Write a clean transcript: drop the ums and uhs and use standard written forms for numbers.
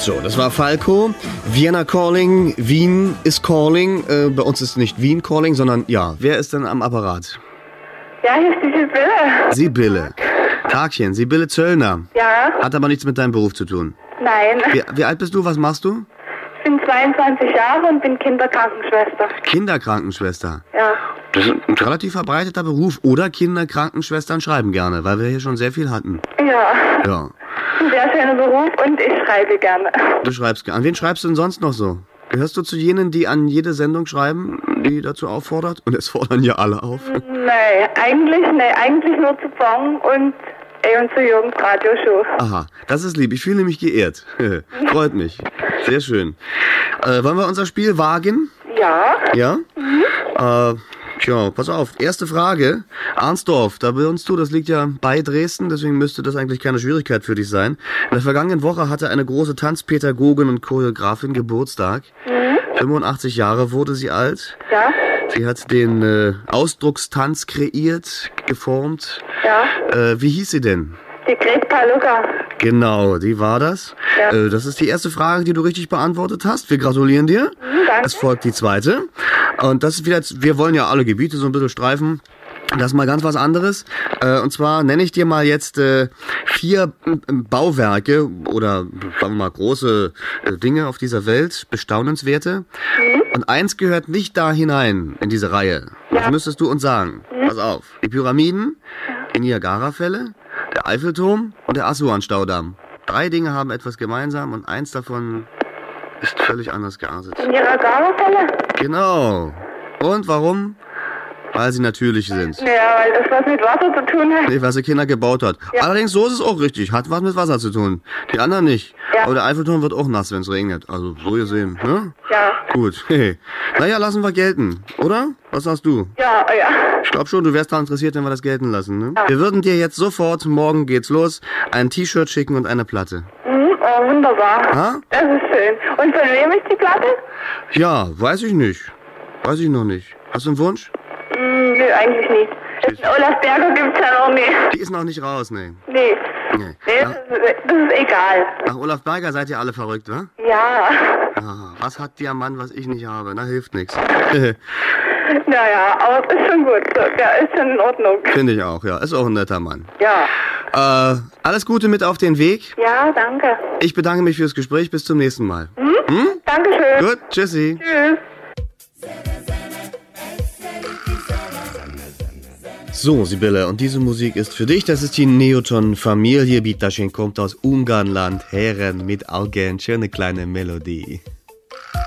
So, das war Falco. Vienna Calling, Wien is calling. Bei uns ist nicht Wien calling, sondern ja. Wer ist denn am Apparat? Ja, hier ist die Sibylle. Sibylle. Tagchen, Sibylle Zöllner. Ja? Hat aber nichts mit deinem Beruf zu tun. Nein. Wie alt bist du? Was machst du? Ich bin 22 Jahre und bin Kinderkrankenschwester. Kinderkrankenschwester. Ja. Das ist ein relativ verbreiteter Beruf. Oder Kinderkrankenschwestern schreiben gerne, weil wir hier schon sehr viel hatten. Ja. Ja. Ein sehr schöner Beruf und ich schreibe gerne. Du schreibst gerne. An wen schreibst du denn sonst noch so? Gehörst du zu jenen, die an jede Sendung schreiben, die dazu auffordert? Und es fordern ja alle auf. Eigentlich nur zu Bong und zu Jürgens Radioshow. Aha, das ist lieb. Ich fühle mich geehrt. Freut mich. Sehr schön. Wollen wir unser Spiel wagen? Ja. Ja? Tja, pass auf. Erste Frage. Arnsdorf, da wohnst du, das liegt ja bei Dresden, deswegen müsste das eigentlich keine Schwierigkeit für dich sein. In der vergangenen Woche hatte eine große Tanzpädagogin und Choreografin Geburtstag. 85 Jahre wurde sie alt. Ja. Sie hat den Ausdruckstanz kreiert, geformt. Ja. Wie hieß sie denn? Die Greta Luca. Genau, die war das. Ja. Das ist die erste Frage, die du richtig beantwortet hast. Wir gratulieren dir. Danke. Es folgt die zweite. Und das ist wieder, wir wollen ja alle Gebiete so ein bisschen streifen. Das ist mal ganz was anderes. Und zwar nenne ich dir mal jetzt 4 Bauwerke oder sagen wir mal große Dinge auf dieser Welt, bestaunenswerte. Und eins gehört nicht da hinein in diese Reihe. Das müsstest du uns sagen. Pass auf. Die Pyramiden, die Niagarafälle, der Eiffelturm und der Assuan-Staudamm. 3 Dinge haben etwas gemeinsam und eins davon ist völlig anders geartet. In ihrer Garafälle? Genau. Und warum? Weil sie natürlich sind. Ja, weil das was mit Wasser zu tun hat. Nee, was der Kinder gebaut hat. Ja. Allerdings, so ist es auch richtig. Hat was mit Wasser zu tun. Die anderen nicht. Ja. Aber der Eiffelturm wird auch nass, wenn es regnet. Also, so gesehen, ne? Ja. Gut. Naja, lassen wir gelten. Oder? Was sagst du? Ja. Ich glaube schon, du wärst daran interessiert, wenn wir das gelten lassen, ne? Ja. Wir würden dir jetzt sofort, morgen geht's los, ein T-Shirt schicken und eine Platte. Oh, wunderbar. Ha? Das ist schön. Und von wem ist die Platte? Ja, weiß ich nicht. Weiß ich noch nicht. Hast du einen Wunsch? Nö, eigentlich nicht. Olaf Berger gibt's ja noch nicht. Die ist noch nicht raus, ne? Nee. Nee. Das ist egal. Nach Olaf Berger seid ihr alle verrückt, wa? Ja. Ah, was hat der Mann, was ich nicht habe? Na, hilft nix. Naja, aber es ist schon gut. So, der ist schon in Ordnung. Finde ich auch, ja. Ist auch ein netter Mann. Ja. Alles Gute mit auf den Weg. Ja, danke. Ich bedanke mich fürs Gespräch. Bis zum nächsten Mal. Dankeschön. Gut, tschüssi. Tschüss. So, Sibylle, und diese Musik ist für dich. Das ist die Neoton-Familie. Bitaschen kommt aus Ungarnland. Herren mit Augen. Schöne kleine Melodie.